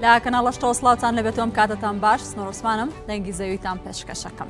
لا کەناڵەش تۆسڵاتان لەبێتۆم کاتتان باش سنۆڕسمانم دەنگی زەویتان پێشکەشەکەم.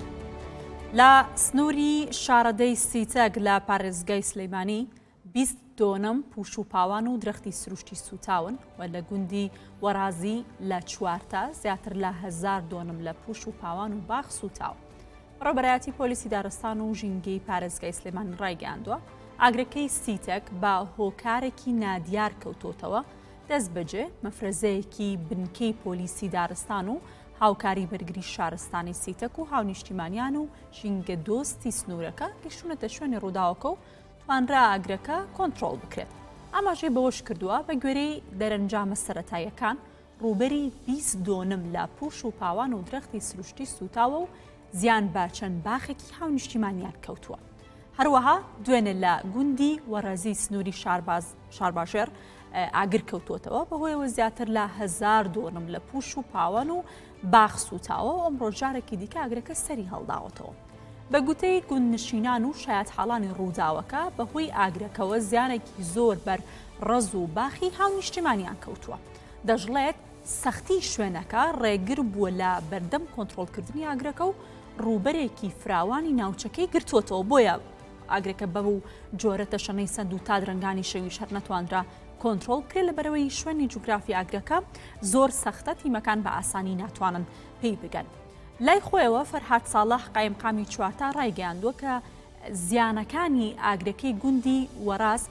لە سنووری شارەدەی سیتەک لە پارێزگای سلەیمانی 20 دۆنم پوش و پاوان و درەختی سروشتی سوتاون و لە گوندی وەرازی لە چوارتە زیاتر لە 1000 دۆنم لە پوش و پاوان و باخ سوتاو. ڕۆبەرایەتی پۆلیسی دارستان و ژینگەی پارێزگای سلەیمانی ڕایگەیاندووە ئاگرەکەی سیتەک بە هۆکارێکی نادیار کەوتۆتەوە دەست بەجێ مەفرەزەیەکی بنکەی پۆلیسی دارستان و هاوکاری بەرگری شارستانی سیتەک و هاونیشتیمانیان و ژینگە دۆستی سنوورەکە گەشتونەتە شوێنی ڕووداوەکە و توانرا ئاگرەکە کۆنتڕۆڵ بکرێت. ئاماژەی بەوەش کردووە بە گوێرەی دەرەنجامە سەرەتاییەکان ڕووبەری 20 دۆنم لە پوش و پاوان و درەختی سروشتی سوتاوە و زیان بە چەند باخێکی هاونیشتیمانیان کەوتووە. هەروەها دوێنێ لە گوندی وەرەزی سنووری شارباژێر ئاگر کەوتوتەوە بەهۆیەوە زیاتر لە 1000 دۆنم لە پوش و پاوان و باخ سوتاوە و ئەمڕۆ جارێکی دیکە ئاگرەکە سەری هەڵداوەتەوە. بە گوتەی گوندنشینان و شایەتحاڵانی ڕووداوەکە بەهۆی ئاگرەکەوە زیانێکی زۆر بەر ڕەز و باخی هاونیشتیمانیان کەوتووە. دەژڵێت سەختی شوێنەکە ڕێگر بووە لە بەردەم کۆنتڕۆڵکردنی ئاگرەکە و ڕووبەرێکی فراوانی ناوچەکەی گرتوتەوە بۆیە ئاگرەکە بەو جۆرە تەشەنەی سەند و تا درنگانی شەویش هەر نەتوانرا کۆنتڕۆڵ کرێت لەبەرەوەی شوێنی جوگرافی ئاگرەکە زۆر سەختە تیمەکان بە ئاسانی ناتوانن پێی بگەن. لای خۆیەوە فەرهاد ساڵح قایمقامی چوارتا ڕایگەیاندووە کە زیانەکانی ئاگرەکەی گوندی وەراز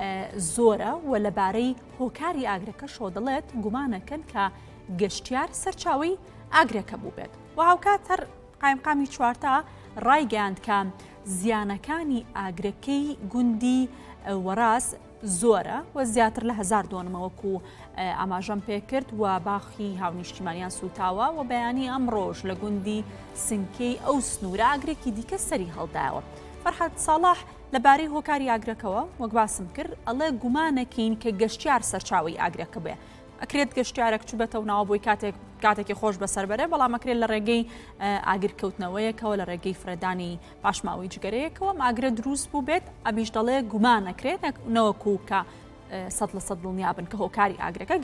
زۆرە و لەبارەی هۆکاری ئاگرەکە شۆ دەڵێت گومانەکەن کە گەشتیار سەرچاوی ئاگرەکە بوو بێت. و هاوکات هەر قایمقامی چوارتا ڕایگەیاند کە زیانەکانی ئاگرەکەی گوندی وەراز زۆرە و زیاتر لە 1000 دۆنمەوەکو ئاماژەم پێکرد و باخی هاونیشتیمانیان سوتاوە و بەیانی ئەمڕۆژ لە گوندی سنکەی ئەو سنوورە ئاگرێکی دیکە سەری هەڵدایەوە. فەرهاد ساڵح لەبارەی هۆکاری ئاگرەکەەوە وەک باسم کرد ئەڵێ گومانەکەین کە گەشتیار سەرچاوی ئاگرەکە بێ. ئەکرێت گەشتیارێک چوبێتەوە ناوە بۆی کاتێکی خۆش بەسەربەرێ بەڵام ئەکرێت لە ڕێگەی ئاگرکەوتنەوەیەکەوە لە ڕێگەی فرەدانی پاشماوی جگەرەیەکەوە ئاگرە دروست بوو بێت ئەبیش دەڵێ گومانەکرێت نەوەکو کە 100% دڵنیابن کە هۆکاری ئاگرەکە